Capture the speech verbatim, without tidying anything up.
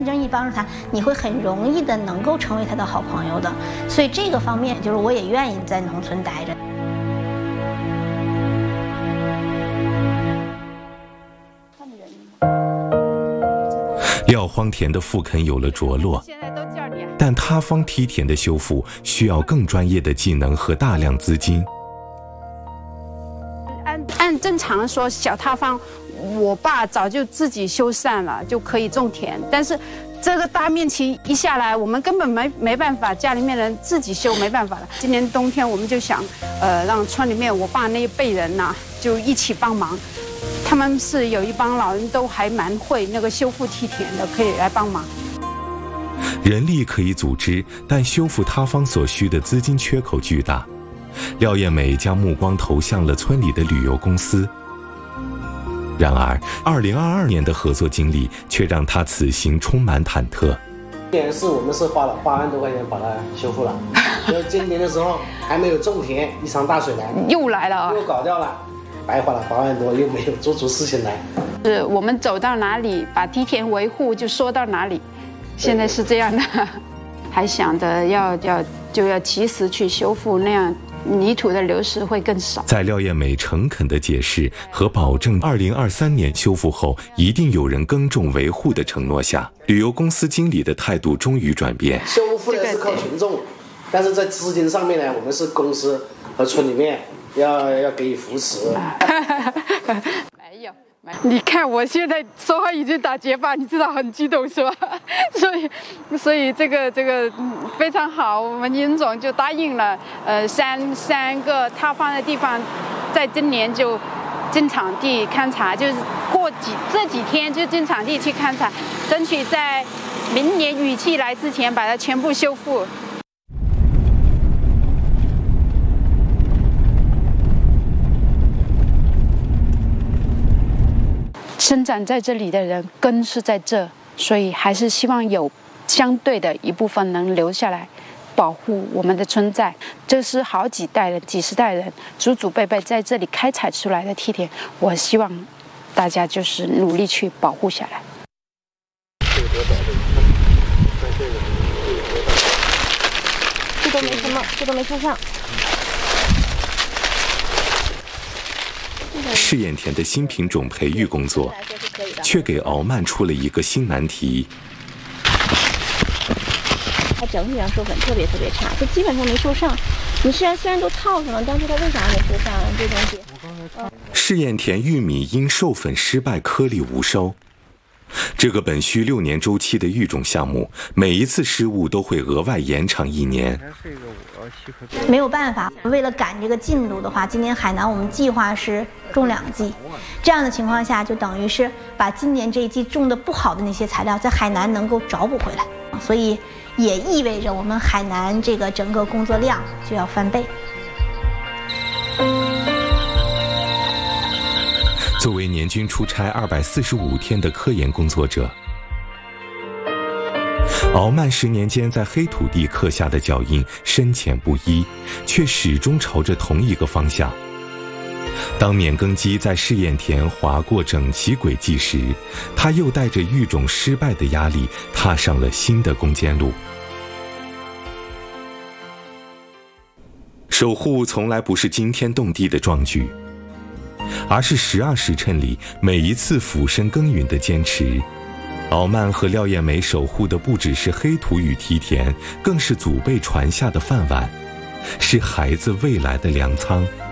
正义帮助他，你会很容易的能够成为他的好朋友的。所以这个方面，就是我也愿意在农村待着。 廖荒田的复垦有了着落，但塌方梯田的修复需要更专业的技能和大量资金。 按按正常说，小塌方，我爸早就自己修缮了，就可以种田。但是这个大面积一下来，我们根本没没办法，家里面人自己修没办法了。今年冬天我们就想，呃，让村里面我爸那一辈人呐、啊，就一起帮忙。他们是有一帮老人都还蛮会那个修复梯田的，可以来帮忙。 人力可以组织，但修复塌方所需的资金缺口巨大。廖艳美将目光投向了村里的旅游公司。然而，二零二二年的合作经历却让她此行充满忐忑。 今年是我们是花了八万多块钱把它修复了，就今年的时候还没有种田，一场大水来又来了啊， 又搞掉了。白花了八万多，又没有做出事情来。 是我们走到哪里，把梯田维护就说到哪里，现在是这样的，还想着要要就要及时去修复，那样泥土的流失会更少。 在廖艳美诚恳的解释和保证二零二三年修复后一定有人耕种维护的承诺下，旅游公司经理的态度终于转变。 修复的是靠群众，但是在资金上面呢，我们是公司和村里面。要要给予扶持。 没有，没有。你看我现在说话已经打结巴，你知道很激动是吧？所以，所以这个这个非常好，我们殷总就答应了。呃，三三个塌方的地方，在今年就进场地勘察，就是过几这几天就进场地去勘察，争取在明年雨季来之前把它全部修复。生长在这里的人根是在这，所以还是希望有相对的一部分能留下来，保护我们的村寨。这是好几代人、几十代人祖祖辈辈在这里开采出来的梯田，我希望大家就是努力去保护下来。 这都没什么，这都没冲上。 试验田的新品种培育工作，却给敖曼出了一个新难题。 它整体上授粉特别特别差，它基本上没受上。你虽然虽然都套上了，但是它为啥没受上啊？这东西。 试验田玉米因授粉失败颗粒无收。这个本需六年周期的育种项目，每一次失误都会额外延长一年。 没有办法，为了赶这个进度的话，今年海南我们计划是种两季，这样的情况下，就等于是把今年这一季种的不好的那些材料，在海南能够找补回来，所以也意味着我们海南这个整个工作量就要翻倍。 作为年均出差二百四十五天的科研工作者，敖曼十年间在黑土地刻下的脚印深浅不一，却始终朝着同一个方向。当免耕机在试验田划过整齐轨迹时，他又带着育种失败的压力踏上了新的攻坚路。守护从来不是惊天动地的壮举，而是十二时辰里每一次俯身耕耘的坚持。敖曼和廖艳美守护的不只是黑土与梯田，更是祖辈传下的饭碗，是孩子未来的粮仓。